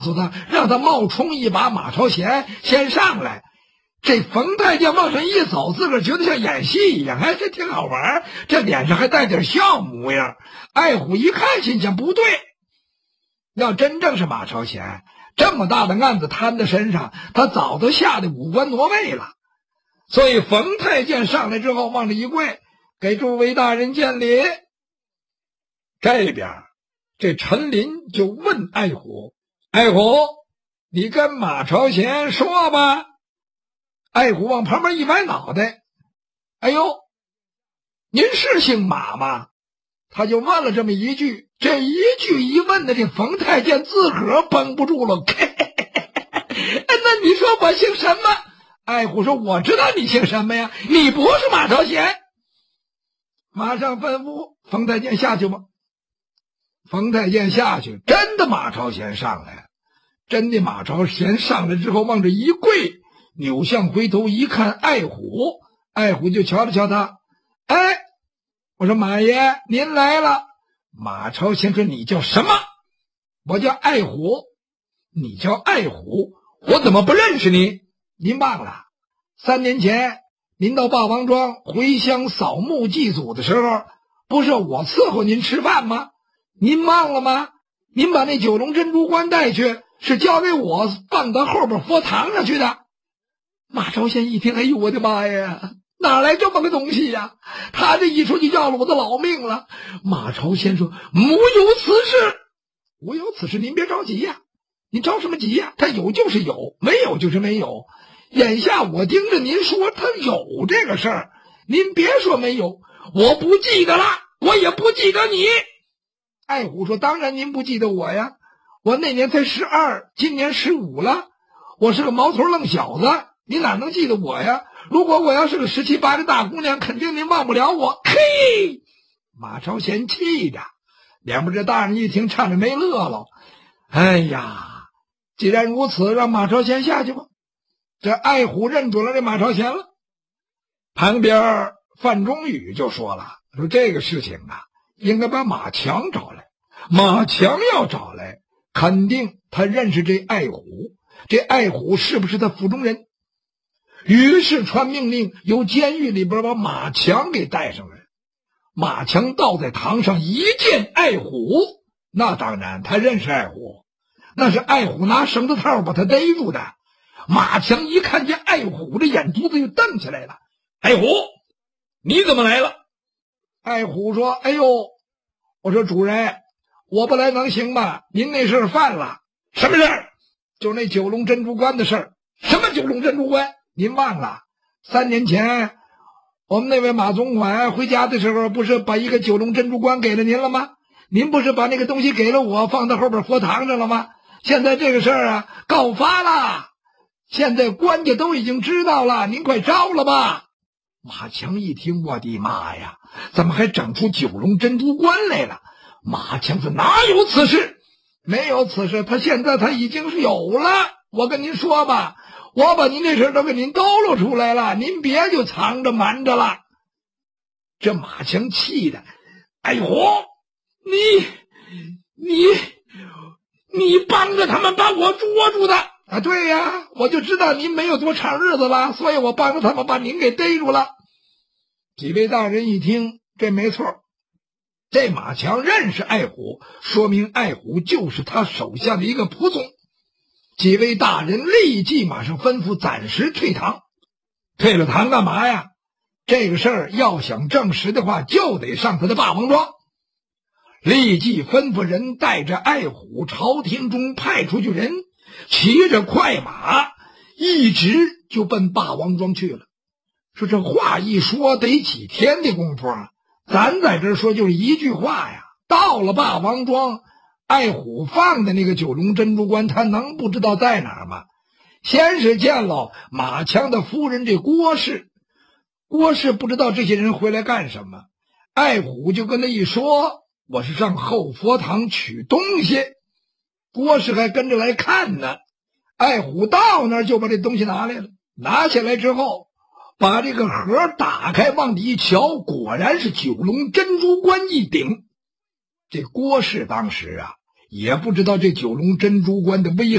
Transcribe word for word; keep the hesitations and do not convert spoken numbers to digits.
诉他，让他冒充一把马朝贤先上来。这冯太监往上一走，自个儿觉得像演戏一样，哎，这挺好玩，这脸上还带点笑模样。艾虎一看，心想不对，要真正是马朝贤，这么大的案子摊在身上，他早都吓得五官挪位了。所以冯太监上来之后，往这一跪，给诸位大人见礼。这边这陈琳就问艾虎：“艾虎，你跟马朝贤说吧。”艾虎往旁边一歪脑袋：“哎呦，您是姓马吗？”他就问了这么一句，这一句一问的，这冯太监自个儿绷不住了。那你说我姓什么？艾虎说：“我知道你姓什么呀，你不是马朝贤。”马上吩咐冯太监下去吧。冯太监下去，真的马朝贤上来了。真的马朝贤上来之后，往这一跪，扭向回头一看艾虎，艾虎就瞧了瞧他，哎，我说马爷您来了。马朝贤说：“你叫什么？”我叫艾虎。你叫艾虎，我怎么不认识你？您忘了三年前您到霸王庄回乡扫墓祭祖的时候，不是我伺候您吃饭吗？您忘了吗？您把那九龙珍珠冠带去，是交给我放到后边佛堂上去的。马朝贤一听，哎呦我的妈呀，哪来这么个东西呀？他这一说就要了我的老命了。马朝贤说：“无有此事。”无有此事，您别着急呀，您着什么急呀？他有就是有，没有就是没有。眼下我盯着您说他有这个事儿，您别说没有，我不记得了，我也不记得你。艾虎说：“当然您不记得我呀，我那年才十二，今年十五了，我是个毛头愣小子，您哪能记得我呀？如果我要是个十七八的大姑娘，肯定您忘不了我。”嘿，马朝贤气的，两边这大人一听，差点没乐了。哎呀，既然如此，让马朝贤下去吧。这艾虎认准了这马朝贤了。旁边范仲宇就说了，说这个事情啊，应该把马强找来。马强要找来，肯定他认识这艾虎，这艾虎是不是他府中人？于是传命令，由监狱里边把马强给带上来。马强倒在堂上，一见艾虎，那当然他认识艾虎，那是艾虎拿绳子套把他逮住的。马强一看见艾虎，这眼珠子就瞪起来了。艾虎，你怎么来了？艾虎说：“哎呦，我说主人，我不来能行吗？您那事儿犯了。”什么事儿？就是那九龙珍珠冠的事儿。什么九龙珍珠冠？您忘了三年前我们那位马总管回家的时候，不是把一个九龙珍珠冠给了您了吗？您不是把那个东西给了我，放到后边佛堂上了吗？现在这个事儿啊，告发了，现在官家都已经知道了，您快招了吧。马强一听，我的妈呀，怎么还整出九龙珍珠冠来了？马强说：“哪有此事？没有此事，他现在他已经是有了。我跟您说吧，我把您这事都给您兜露出来了，您别就藏着瞒着了。”这马强气的，哎呦，你你你帮着他们把我捉住的啊！对呀，我就知道您没有多长日子了，所以我帮着他们把您给逮住了。几位大人一听，这没错，这马强认识艾虎，说明艾虎就是他手下的一个仆从。几位大人立即马上吩咐暂时退堂。退了堂干嘛呀？这个事儿要想证实的话，就得上他的霸王庄。立即吩咐人带着艾虎，朝廷中派出去人，骑着快马，一直就奔霸王庄去了。说这话一说得几天的功夫啊，咱在这说就是一句话呀。到了霸王庄，艾虎放的那个九龙珍珠冠，他能不知道在哪儿吗？先是见了马强的夫人这郭氏，郭氏不知道这些人回来干什么，艾虎就跟他一说，我是上后佛堂取东西，郭氏还跟着来看呢。艾虎到那儿就把这东西拿来了，拿下来之后，把这个盒打开，往里一瞧，果然是九龙珍珠冠一顶。这郭氏当时啊， 也不知道这九龙珍珠关的危